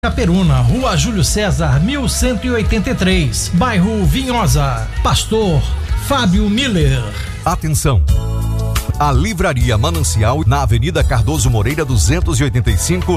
Peruna, Rua Júlio César, 1183, bairro Vinhosa. Pastor Fábio Miller. Atenção! A Livraria Manancial, na Avenida Cardoso Moreira 285,